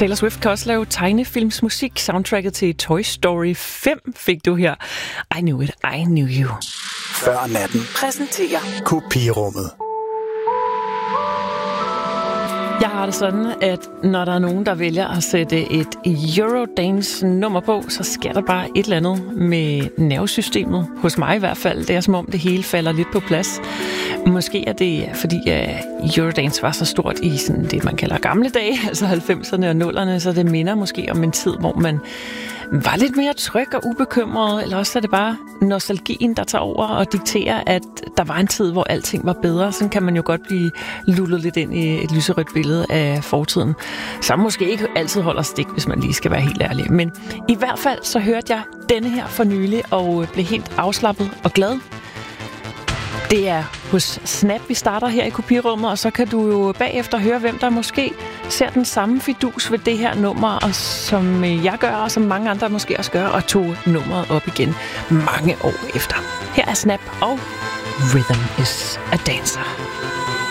Taylor Swift kan også lave tegnefilmsmusik. Soundtracket til Toy Story 5 fik du her. I Knew It, I Knew You. Før natten Præsenterer Kopirummet. Jeg har det sådan, at når der er nogen, der vælger at sætte et Eurodance-nummer på, så sker der bare et eller andet med nervesystemet. Hos mig i hvert fald. Det er som om det hele falder lidt på plads. Måske er det fordi Eurodance var så stort i sådan det, man kalder gamle dage, altså 90'erne og 0'erne, så det minder måske om en tid, hvor man var lidt mere tryg og ubekymret, eller også er det bare nostalgien, der tager over og dikterer, at der var en tid, hvor alting var bedre. Sådan kan man jo godt blive lullet lidt ind i et lyserødt billede af fortiden, som måske ikke altid holder stik, hvis man lige skal være helt ærlig. Men i hvert fald så hørte jeg denne her for nylig og blev helt afslappet og glad. Det er hos Snap, vi starter her i kopirummet, og så kan du jo bagefter høre, hvem der måske ser den samme fidus ved det her nummer, og som jeg gør, og som mange andre måske også gør, og tog nummeret op igen mange år efter. Her er Snap og Rhythm is a Dancer.